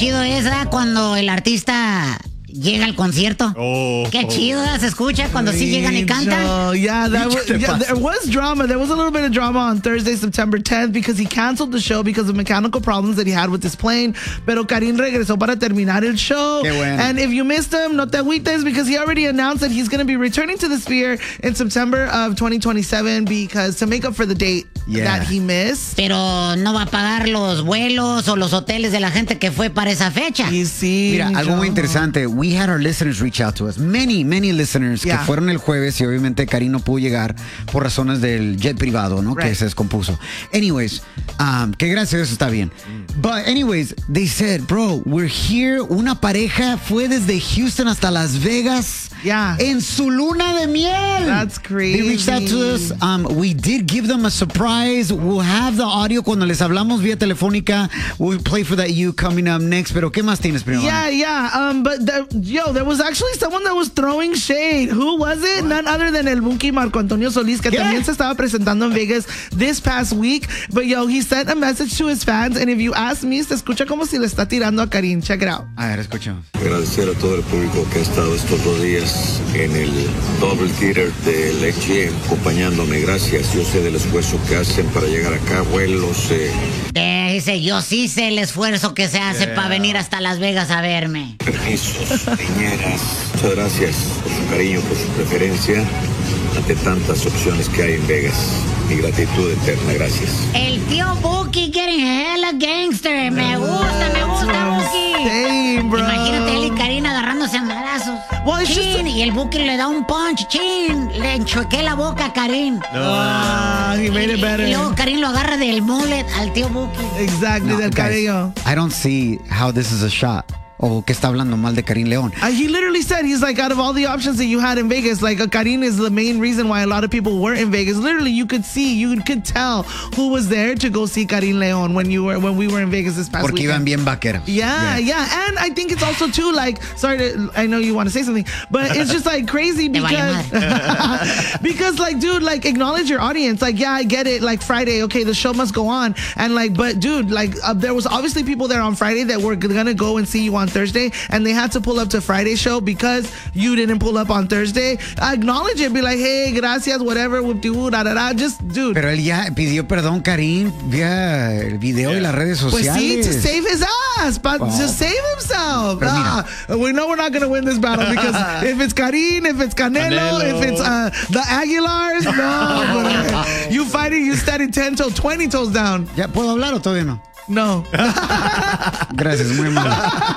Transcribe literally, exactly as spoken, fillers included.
chido es ¿eh? Cuando el artista llega al concierto. Oh, Qué chido oh. se escucha cuando sí llegan y cantan. Oh, yeah, that was, yeah, there was drama. There was a little bit of drama on Thursday, September tenth, because he canceled the show because of mechanical problems that he had with his plane. Pero Karim regresó para terminar el show. Qué bueno. And if you missed him, no te agüites, because he already announced that he's going to be returning to the Sphere in September of twenty twenty-seven because to make up for the date yeah. that he missed. Pero no va a pagar los vuelos o los hoteles de la gente que fue para esa fecha. Y sí, Mira, algo yo. muy interesante. We had our listeners reach out to us. Many, many listeners yeah. que fueron el jueves y obviamente Karim no pudo llegar por razones del jet privado, ¿no? Right. Que se descompuso. Anyways, um, que gracias a eso está bien. But anyways, they said, bro, we're here. Una pareja fue desde Houston hasta Las Vegas. Yeah. En su luna de miel. That's crazy. They reached out to us. Um, we did give them a surprise. We'll have the audio cuando les hablamos vía telefónica. We'll play for that you coming up next. Pero ¿qué más tienes, primo? Yeah, yeah. Um, but the, yo, there was actually someone that was throwing shade. Who was it? What? None other than el Bunky Marco Antonio Solís, que ¿Qué? También se estaba presentando en Vegas this past week. But yo, he sent a message to his fans, and if you ask me, se escucha como si le está tirando a Karim. Check it out. A ver, escuchamos. Agradecer a todo el público que ha estado estos dos días en el Double Theater del X G M acompañándome. Gracias. Yo sé del esfuerzo que hacen para llegar acá. Vuelos. Eh. Eh, dice, yo sí sé el esfuerzo que se hace yeah. para venir hasta Las Vegas a verme. Permisos, niñeras. Muchas gracias por su cariño, por su preferencia ante tantas opciones que hay en Vegas. Mi gratitud eterna, gracias. El tío Buki getting hella gangster. Me gusta, me gusta, Buki. Same, bro. Imagínate él y Karim agarrándose a madrazos. Well, chin, y el Buki le da un punch, chin. Le enchuequé la boca a Karim. No, uh, he made it better. Y luego Karim lo agarra del mullet al tío Buki. Exactly, no, del guys, cabello. I don't see how this is a shot. O que está hablando mal de Karim León. Uh, he literally said, he's like, out of all the options that you had in Vegas, like uh, Karim is the main reason why a lot of people were in Vegas. Literally, you could see, you could tell who was there to go see Karim León when you were when we were in Vegas this past Porque weekend. Iban bien vaqueros. Yeah, yeah, yeah, and I think it's also too like, sorry, to, I know you want to say something, but it's just like crazy because because like, dude, like acknowledge your audience. Like, yeah, I get it. Like Friday, okay, the show must go on, and like, but dude, like uh, there was obviously people there on Friday that were gonna go and see you on Thursday, and they had to pull up to Friday's show because you didn't pull up on Thursday. Acknowledge it. Be like, hey, gracias, whatever, whoop-de-woo, da, da, da. Just, dude. Pero él ya pidió perdón, Karim, vía el video yeah. y las redes sociales. Pues sí, to save his ass, but wow. to save himself. Ah, we know we're not going to win this battle because if it's Karim, if it's Canelo, Canelo. if it's uh, the Aguilars, no. You fighting, you standing ten toes, twenty toes down. ¿Ya puedo hablar o todavía no? No. Gracias, muy mal.